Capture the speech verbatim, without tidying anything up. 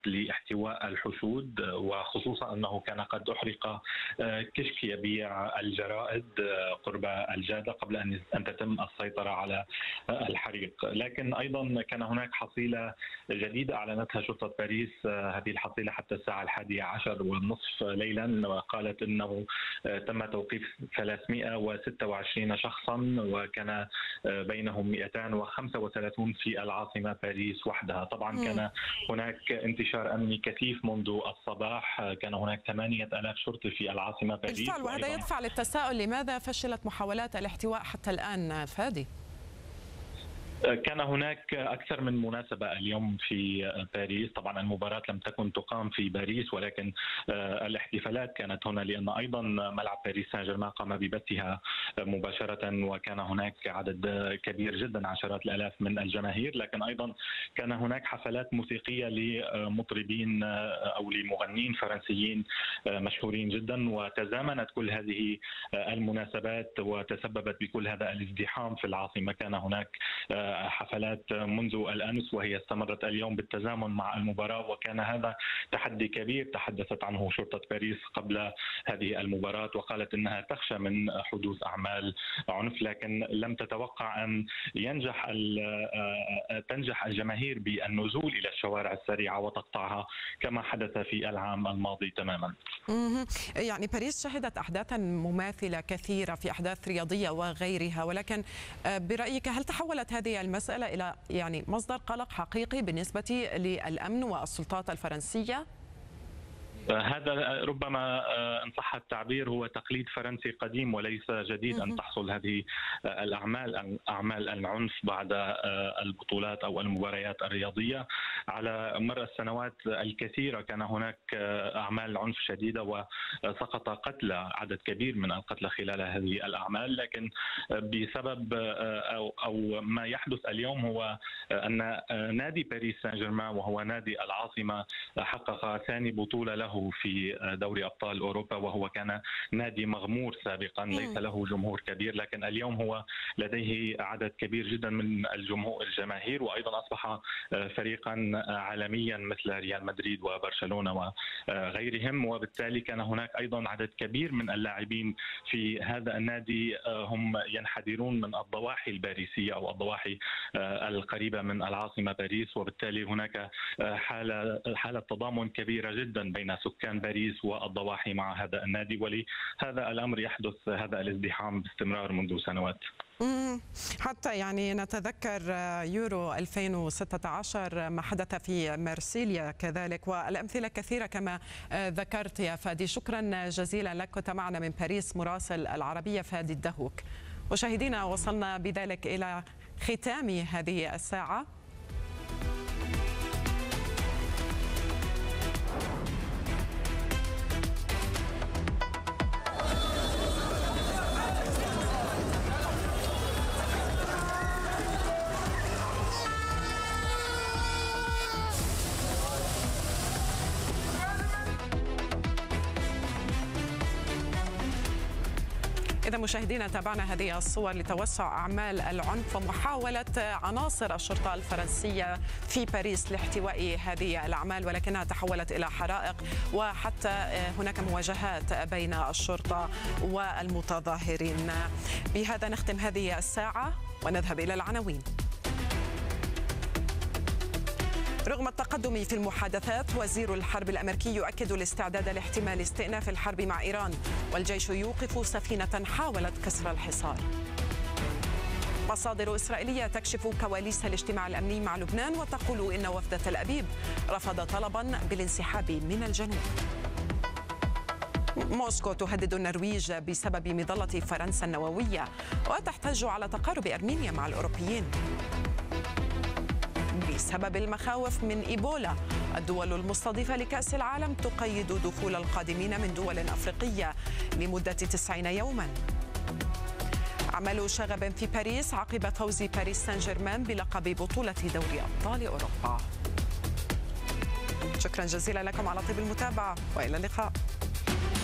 لاحتواء الحشود، وخصوصا أنه كان قد أحرق كشك يبيع الجرائد قرب الجادة قبل أن تتم السيطرة على الحريق. لكن أيضا كان هناك حصيلة جديدة أعلنتها شرطة باريس، هذه الحصيلة حتى الساعة الحادية عشر والنصف ليلا، وقالت أنه تم توقيف ثلاثمئة وستة وعشرين شخصا، وكان بينهم مئتين وخمسة وثلاثين في العاصمة باريس وحدها. طبعا كان هناك انتشار أمني كثيف منذ الصباح، كان هناك ثمانية آلاف شرطي في العاصمة باريس بالفعل، وهذا يدفع للتساؤل لماذا فشلت محاولات الاحتواء حتى الآن فادي؟ كان هناك أكثر من مناسبة اليوم في باريس. طبعا المباراة لم تكن تقام في باريس، ولكن الاحتفالات كانت هنا، لأن أيضا ملعب باريس سان جيرمان قام ببثها مباشرة، وكان هناك عدد كبير جدا عشرات الآلاف من الجماهير. لكن أيضا كان هناك حفلات موسيقية لمطربين أو لمغنين فرنسيين مشهورين جدا، وتزامنت كل هذه المناسبات وتسببت بكل هذا الازدحام في العاصمة. كان هناك حفلات منذ الأمس وهي استمرت اليوم بالتزامن مع المباراة، وكان هذا تحدي كبير تحدثت عنه شرطة باريس قبل هذه المباراة، وقالت أنها تخشى من حدوث أعمال عنف، لكن لم تتوقع أن ينجح تنجح الجماهير بالنزول إلى الشوارع السريعة وتقطعها كما حدث في العام الماضي تماما. يعني باريس شهدت أحداثا مماثلة كثيرة في أحداث رياضية وغيرها، ولكن برأيك هل تحولت هذه المسألة إلى يعني مصدر قلق حقيقي بالنسبة للأمن والسلطات الفرنسية؟ هذا ربما إن صح التعبير هو تقليد فرنسي قديم وليس جديد أن تحصل هذه الأعمال أعمال العنف بعد البطولات أو المباريات الرياضية. على مر السنوات الكثيرة كان هناك أعمال عنف شديدة وسقط قتلى عدد كبير من القتلى خلال هذه الأعمال، لكن بسبب أو أو ما يحدث اليوم هو أن نادي باريس سان جيرمان وهو نادي العاصمة حقق ثاني بطولة له في دوري أبطال أوروبا، وهو كان نادي مغمور سابقا ليس له جمهور كبير، لكن اليوم هو لديه عدد كبير جدا من الجمهور الجماهير، وأيضا أصبح فريقا عالميا مثل ريال مدريد وبرشلونة وغيرهم. وبالتالي كان هناك أيضا عدد كبير من اللاعبين في هذا النادي هم ينحدرون من الضواحي الباريسية أو الضواحي القريبة من العاصمة باريس، وبالتالي هناك حالة حالة تضامن كبيرة جدا بين سكان باريس والضواحي مع هذا النادي، ولهذا الأمر يحدث هذا الازدحام باستمرار منذ سنوات. حتى يعني نتذكر يورو ألفين وستة عشر ما حدث في مرسيليا كذلك، والأمثلة كثيرة كما ذكرت يا فادي. شكرا جزيلا لك، كنت معنا من باريس مراسل العربية فادي الدهوك. مشاهدينا وصلنا بذلك إلى ختام هذه الساعة. إذا مشاهدينا تابعنا هذه الصور لتوسع أعمال العنف ومحاولة عناصر الشرطة الفرنسية في باريس لاحتواء هذه الأعمال، ولكنها تحولت إلى حرائق، وحتى هناك مواجهات بين الشرطة والمتظاهرين. بهذا نختم هذه الساعة ونذهب إلى العناوين. رغم التقدم في المحادثات، وزير الحرب الأمريكي يؤكد الاستعداد لاحتمال استئناف الحرب مع إيران، والجيش يوقف سفينة حاولت كسر الحصار. مصادر إسرائيلية تكشف كواليس الاجتماع الأمني مع لبنان وتقول إن وفد تل أبيب رفض طلبا بالانسحاب من الجنوب. موسكو تهدد النرويج بسبب مظلة فرنسا النووية وتحتج على تقارب أرمينيا مع الأوروبيين. بسبب المخاوف من إيبولا، الدول المستضيفة لكأس العالم تقيد دخول القادمين من دول أفريقية لمدة تسعين يوما. عمل شغب في باريس عقب فوز باريس سان جيرمان بلقب بطولة دوري أبطال أوروبا. شكرا جزيلا لكم على طيب المتابعة، وإلى اللقاء.